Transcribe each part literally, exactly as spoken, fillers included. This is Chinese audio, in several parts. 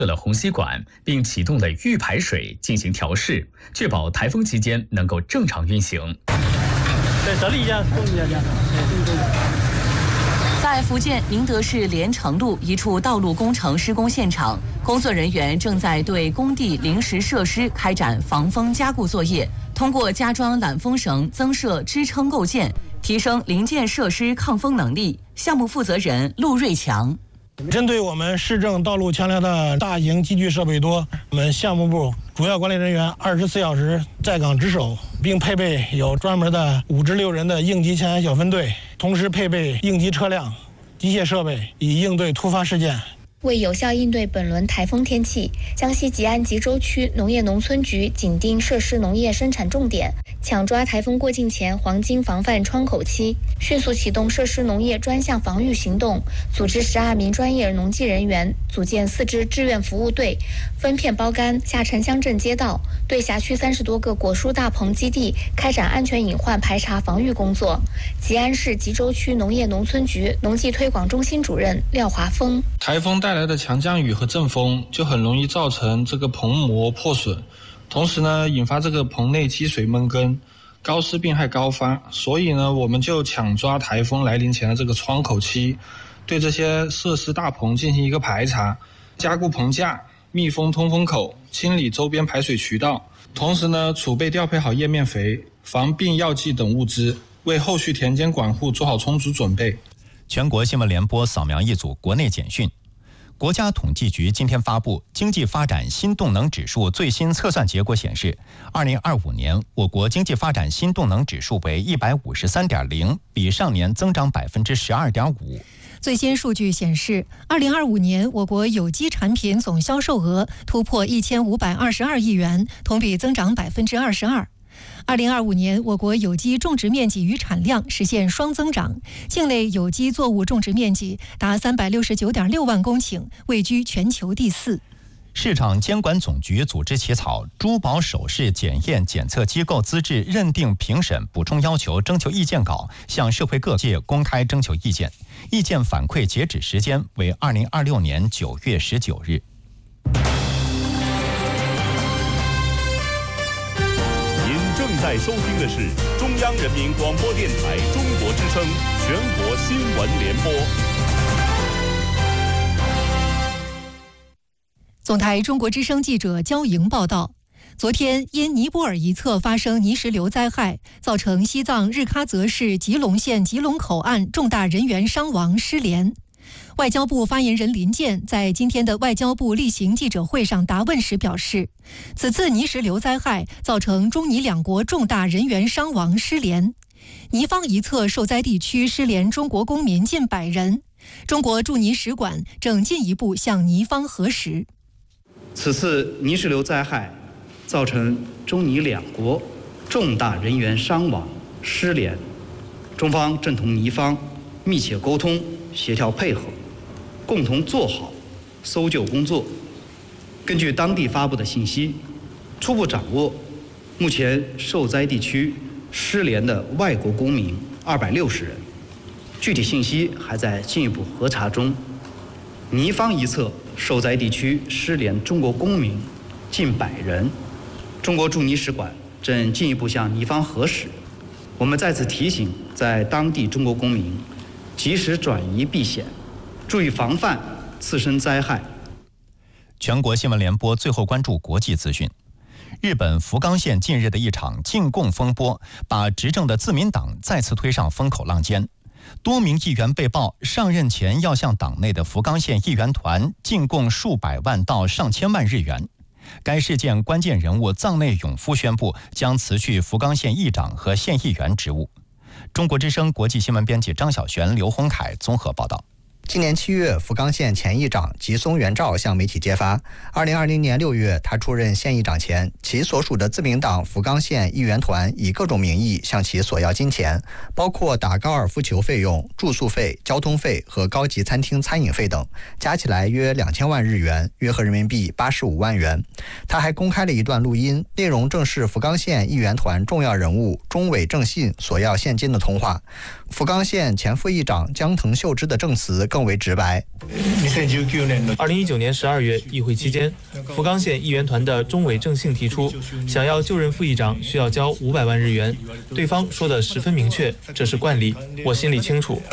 了虹吸管，并启动了预排水进行调试，确保台风期间能够正常运行。 对，这里一下，动一下，这样。 在福建宁德市连城路一处道路工程施工现场，工作人员正在对工地临时设施开展防风加固作业，通过加装缆风绳、增设支撑构件，提升零件设施抗风能力。项目负责人陆瑞强。 针对我们市政道路桥梁的大型机具设备多，我们项目部主要管理人员二十四小时在岗值守，并配备有专门的五至六人的应急抢险小分队，同时配备应急车辆、机械设备，以应对突发事件。 为有效应对本轮台风天气，江西吉安吉州区农业农村局紧盯涉事农业生产重点，抢抓台风过境前黄金防范窗口期，迅速启动涉事农业专项防御行动，组织十二名专业农技人员，组建四支志愿服务队，分片包干下沉乡镇街道，对辖区三十多个果蔬大棚基地开展安全隐患排查防御工作。吉安市吉州区农业农村局农技推广中心主任廖华峰： 台风带来的强降雨和阵风就很容易造成这个棚膜破损，同时呢引发这个棚内积水闷根，高湿病害高发。所以呢我们就抢抓台风来临前的这个窗口期，对这些设施大棚进行一个排查，加固棚架，密封通风口，清理周边排水渠道，同时呢储备调配好叶面肥、防病药剂等物资，为后续田间管护做好充足准备。 全国新闻联播扫描一组国内简讯。国家统计局今天发布经济发展新动能指数最新测算结果显示，二零二五年我国经济发展新动能指数为一百五十三点零，比上年增长百分之十二点五。 最新数据显示，二零二五年我国有机产品总销售额突破一千五百二十二亿元，同比增长百分之二十二。二零二五年，我国有机种植面积与产量实现双增长，境内有机作物种植面积达三百六十九点六万公顷，位居全球第四。 市场监管总局组织起草《珠宝首饰检验检测机构资质认定评审补充要求》征求意见稿，向社会各界公开征求意见。意见反馈截止时间为二零二六年九月十九日。 正在收听的是中央人民广播电台中国之声全国新闻联播。 总台中国之声记者焦莹报道，昨天因尼泊尔一侧发生泥石流灾害，造成西藏日喀则市吉隆县吉隆口岸重大人员伤亡失联。外交部发言人林健在今天的外交部例行记者会上答问时表示，此次泥石流灾害造成中尼两国重大人员伤亡失联，尼方一侧受灾地区失联中国公民近百人，中国驻尼使馆正进一步向尼方核实。 此次泥石流灾害造成中尼两国重大人员伤亡失联，中方正同尼方密切沟通协调配合，共同做好搜救工作。根据当地发布的信息，初步掌握目前受灾地区失联的外国公民二百六十人，具体信息还在进一步核查中。尼方一侧受灾地区失联中国公民近百人，中国驻尼使馆正进一步向尼方核实。我们再次提醒在当地中国公民及时转移避险，注意防范次生灾害。 全国新闻联播最后关注国际资讯。日本福冈县近日的一场禁供风波，把执政的自民党再次推上风口浪尖。多名议员被曝上任前要向党内的福冈县议员团进贡数百万到上千万日元。该事件关键人物藏内永夫宣布将辞去福冈县议长和县议员职务。中国之声国际新闻编辑张晓璇、刘洪凯综合报道。 今年七月，福冈县前议长吉松元照向媒体揭发，二零二零年六月，他出任县议长前，其所属的自民党福冈县议员团以各种名义向其索要金钱，包括打高尔夫球费用、住宿费、交通费和高级餐厅餐饮费等，加起来约两千万日元，约合人民币八十五万元。他还公开了一段录音，内容正是福冈县议员团重要人物中尾正信索要现金的通话。福冈县前副议长江藤秀之的证词更为直白。 二零一九年十二月议会期间，福冈县议员团的中尾正幸提出，想要就任副议长需要交五百万日元，对方说的十分明确，这是惯例，我心里清楚。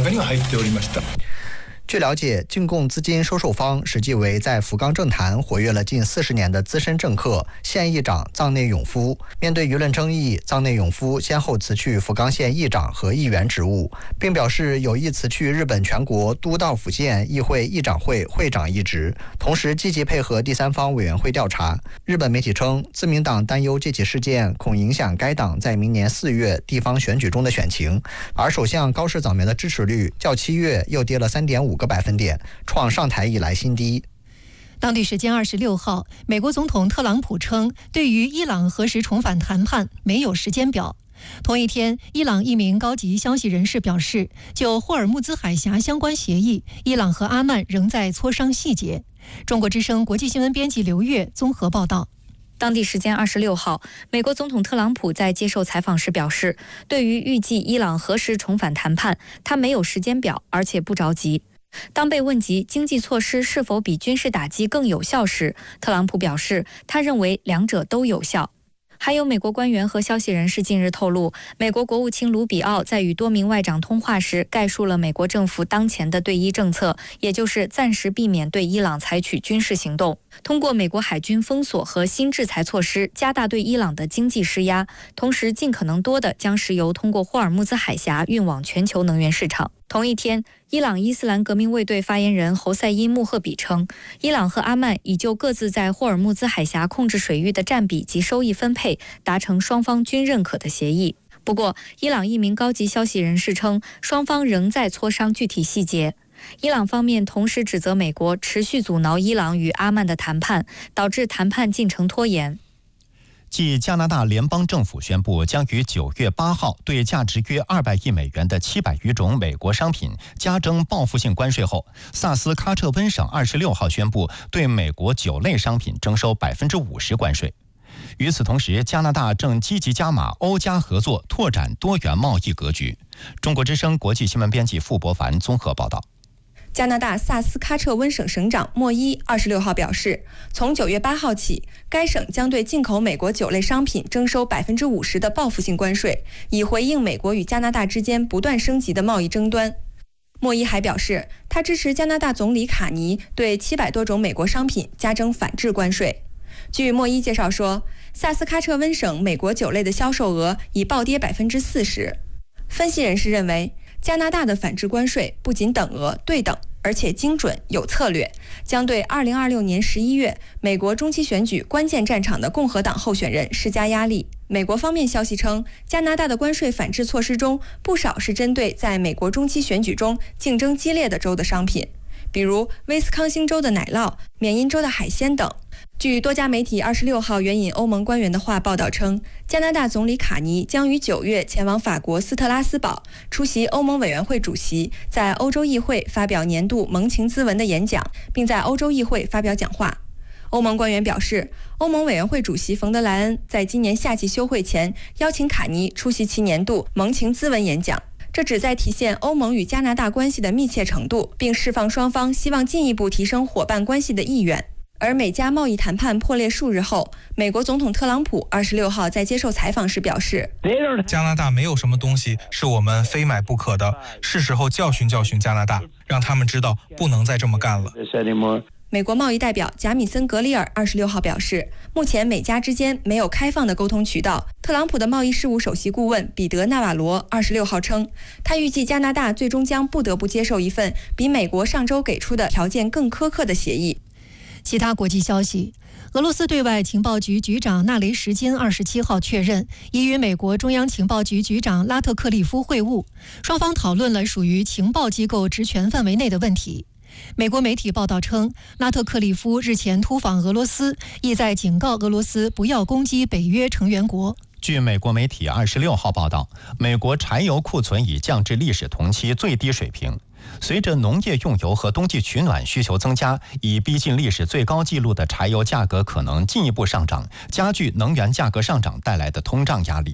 据了解，进贡资金收受方实际为在福冈政坛活跃了近四十年的资深政客县议长藏内永夫。面对舆论争议，藏内永夫先后辞去福冈县议长和议员职务，并表示有意辞去日本全国都道府县议会议长会会长一职，同时积极配合第三方委员会调查。日本媒体称，自民党担忧这起事件恐影响该党在明年四月地方选举中的选情，而首相高市早苗的支持率较七月又跌了 三点五个百分点，创上台以来新低。 当地时间二十六号，美国总统特朗普称，对于伊朗何时重返谈判没有时间表。同一天，伊朗一名高级消息人士表示，就霍尔木兹海峡相关协议，伊朗和阿曼仍在磋商细节。中国之声国际新闻编辑刘月综合报道。 当地时间二十六号，美国总统特朗普在接受采访时表示，对于预计伊朗何时重返谈判，他没有时间表，而且不着急。当被问及经济措施是否比军事打击更有效时，特朗普表示，他认为两者都有效。还有美国官员和消息人士近日透露，美国国务卿卢比奥在与多名外长通话时概述了美国政府当前的对伊政策，也就是暂时避免对伊朗采取军事行动，通过美国海军封锁和新制裁措施加大对伊朗的经济施压，同时尽可能多的将石油通过霍尔木兹海峡运往全球能源市场。同一天，伊朗伊斯兰革命卫队发言人侯赛因·穆赫比称，伊朗和阿曼已就各自在霍尔木兹海峡控制水域的占比及收益分配达成双方均认可的协议。不过，伊朗一名高级消息人士称，双方仍在磋商具体细节。伊朗方面同时指责美国持续阻挠伊朗与阿曼的谈判，导致谈判进程拖延。 继加拿大联邦政府宣布将于九月八号对价值约二百亿美元的七百余种美国商品加征报复性关税后，萨斯喀彻温省二十六号宣布对美国酒类商品征收百分之五十关税。与此同时，加拿大正积极加码欧加合作，拓展多元贸易格局。中国之声国际新闻编辑傅博凡综合报道。 加拿大萨斯喀彻温省省长莫伊二十六号表示，从九月八号起，该省将对进口美国酒类商品征收百分之五十的报复性关税，以回应美国与加拿大之间不断升级的贸易争端。莫伊还表示，他支持加拿大总理卡尼对七百多种美国商品加征反制关税。据莫伊介绍说，萨斯喀彻温省美国酒类的销售额已暴跌百分之四十。分析人士认为，加拿大的反制关税不仅等额对等，而且精准有策略，将对二零二六年十一月美国中期选举关键战场的共和党候选人施加压力。美国方面消息称，加拿大的关税反制措施中不少是针对在美国中期选举中竞争激烈的州的商品，比如威斯康星州的奶酪、缅因州的海鲜等。据多家媒体二十六号援引欧盟官员的话报道称，加拿大总理卡尼将于九月前往法国斯特拉斯堡出席欧盟委员会主席在欧洲议会发表年度盟情咨文的演讲，并在欧洲议会发表讲话。欧盟官员表示，欧盟委员会主席冯德莱恩在今年夏季休会前邀请卡尼出席其年度盟情咨文演讲，这旨在体现欧盟与加拿大关系的密切程度，并释放双方希望进一步提升伙伴关系的意愿。而美加贸易谈判破裂数日后，美国总统特朗普二十六号在接受采访时表示， 加拿大没有什么东西是我们非买不可的，是时候教训教训加拿大，让他们知道不能再这么干了。 美国贸易代表贾米森·格里尔二十六号表示，目前美加之间没有开放的沟通渠道。特朗普的贸易事务首席顾问彼得·纳瓦罗二十六号称，他预计加拿大最终将不得不接受一份比美国上周给出的条件更苛刻的协议。 其他国际消息，俄罗斯对外情报局局长纳雷什金二十七号确认，已与美国中央情报局局长拉特克利夫会晤，双方讨论了属于情报机构职权范围内的问题。美国媒体报道称，拉特克利夫日前突访俄罗斯，意在警告俄罗斯不要攻击北约成员国。 据美国媒体二十六号报道，美国柴油库存已降至历史同期最低水平。随着农业用油和冬季取暖需求增加，已逼近历史最高纪录的柴油价格可能进一步上涨，加剧能源价格上涨带来的通胀压力。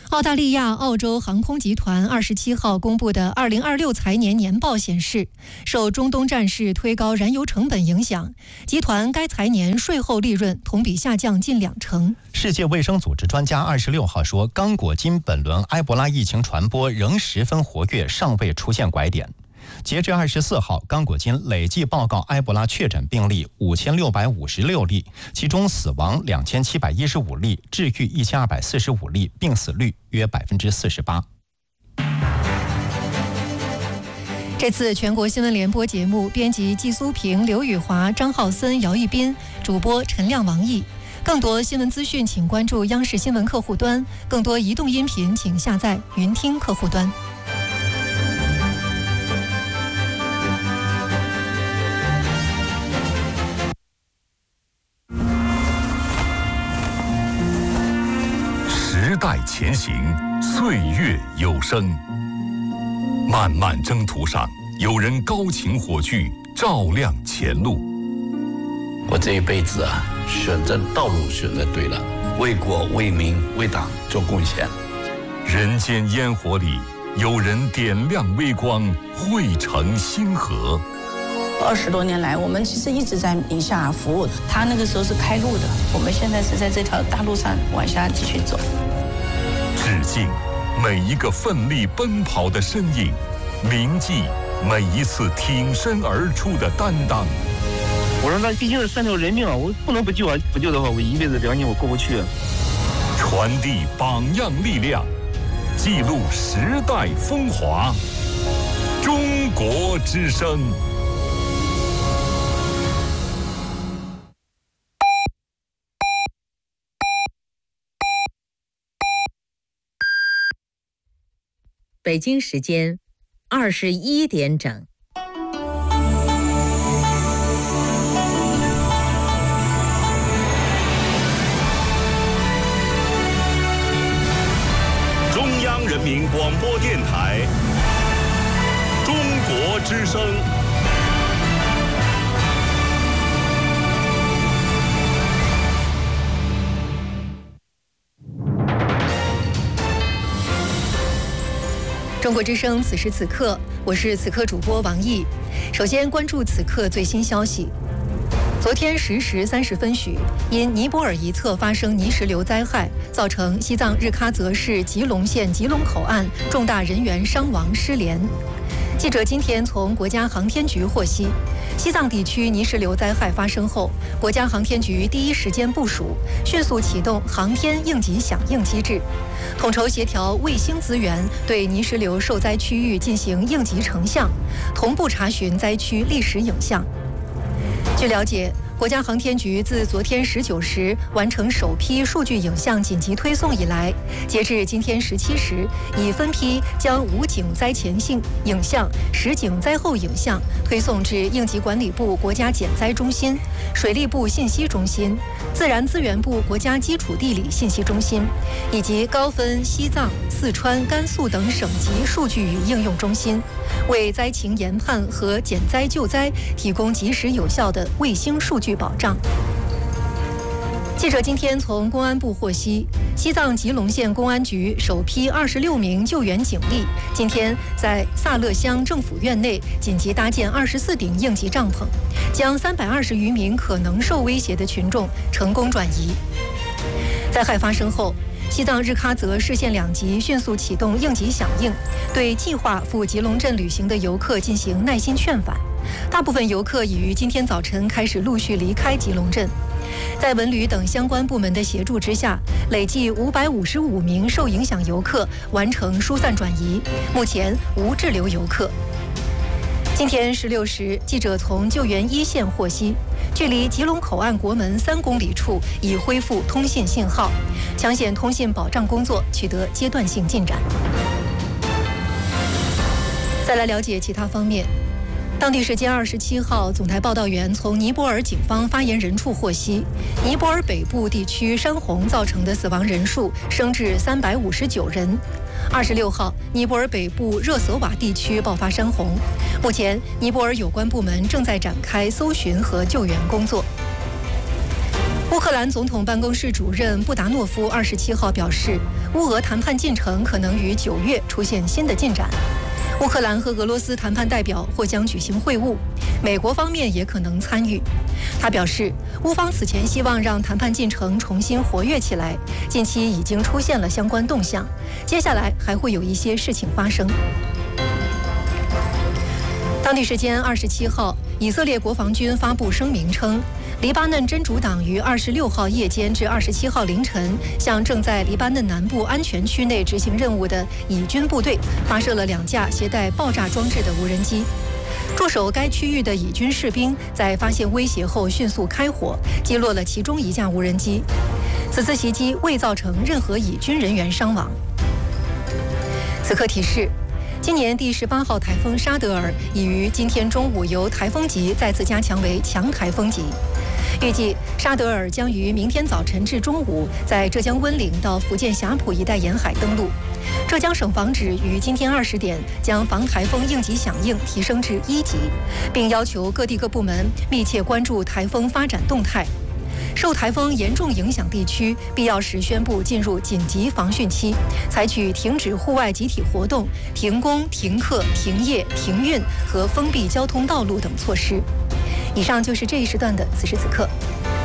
澳大利亚澳洲航空集团二十七号公布的二零二六财年年报显示，受中东战事推高燃油成本影响，集团该财年税后利润同比下降近两成。 世界卫生组织专家二十六号说，刚果金本轮埃博拉疫情传播仍十分活跃，尚未出现拐点。截至二十四号，刚果金累计报告埃博拉确诊病例五千六百五十六例，其中死亡两千七百一十五例，治愈一千二百四十五例，病死率约百分之四十八。 这次全国新闻联播节目，编辑季苏平、刘宇华、张浩森、姚一斌，主播陈亮、王毅。更多新闻资讯，请关注央视新闻客户端；更多移动音频，请下载云听客户端。 时代前行，岁月有声。漫漫征途上，有人高擎火炬，照亮前路。 我这一辈子啊，选择道路选择对了，为国为民为党做贡献。 人间烟火里，有人点亮微光，汇成星河。 二十多年来，我们其实一直在宁夏服务。他那个时候是开路的，我们现在是在这条大路上往下继续走。 致敬每一个奋力奔跑的身影，铭记每一次挺身而出的担当。 我说那毕竟是三条人命啊，我不能不救啊！不救的话，我一辈子良心我过不去。 传递榜样力量，记录时代风华。中国之声。 北京时间二十一点整。 中央人民广播电台，中国之声。 中国之声，此时此刻，我是此刻主播王毅。首先关注此刻最新消息。昨天十时三十分许，因尼泊尔一侧发生泥石流灾害，造成西藏日喀则市吉隆县吉隆口岸重大人员伤亡失联。记者今天从国家航天局获悉，西藏地区泥石流灾害发生后，国家航天局第一时间部署，迅速启动航天应急响应机制，统筹协调卫星资源，对泥石流受灾区域进行应急成像，同步查询灾区历史影像。据了解，国家航天局自昨天十九时完成首批数据影像紧急推送以来，截至今天十七时，已分批将武警灾前性影像、实景灾后影像推送至应急管理部国家减灾中心、水利部信息中心、自然资源部国家基础地理信息中心，以及高分西藏、四川、甘肃等省级数据与应用中心，为灾情研判和减灾救灾提供及时有效的卫星数据保障。记者今天从公安部获悉，西藏吉隆县公安局首批二十六名救援警力今天在萨勒乡政府院内紧急搭建二十四顶应急帐篷，将三百二十余名可能受威胁的群众成功转移。灾害发生后，西藏日喀则市县两级迅速启动应急响应，对计划赴吉隆镇旅行的游客进行耐心劝返。大部分游客已于今天早晨开始陆续离开吉隆镇。在文旅等相关部门的协助之下，累计五百五十五名受影响游客完成疏散转移，目前无滞留游客。今天十六时，记者从救援一线获悉，距离吉隆口岸国门三公里处已恢复通信信号，抢险通信保障工作取得阶段性进展。再来了解其他方面。当地时间二十七号，总台报道员从尼泊尔警方发言人处获悉，尼泊尔北部地区山洪造成的死亡人数升至三百五十九人。二十六号，尼泊尔北部热索瓦地区爆发山洪，目前尼泊尔有关部门正在展开搜寻和救援工作。乌克克兰总统办公室主任布达诺夫二十七号表示，乌俄谈判进程可能于九月出现新的进展。乌克兰和俄罗斯谈判代表或将举行会晤，美国方面也可能参与。他表示，乌方此前希望让谈判进程重新活跃起来，近期已经出现了相关动向，接下来还会有一些事情发生。当地时间二十七号，以色列国防军发布声明称，黎巴嫩真主党于二十六号夜间至二十七号凌晨，向正在黎巴嫩南部安全区内执行任务的以军部队发射了两架携带爆炸装置的无人机。驻守该区域的以军士兵在发现威胁后迅速开火，击落了其中一架无人机。此次袭击未造成任何以军人员伤亡。此刻提示。今年第十八号台风沙德尔已于今天中午由台风级再次加强为强台风级，预计沙德尔将于明天早晨至中午在浙江温岭到福建霞浦一带沿海登陆。浙江省防指于今天二十点将防台风应急响应提升至一级，并要求各地各部门密切关注台风发展动态。受台风严重影响地区，必要时宣布进入紧急防汛期，采取停止户外集体活动、停工、停课、停业、停运和封闭交通道路等措施。以上就是这一时段的此时此刻。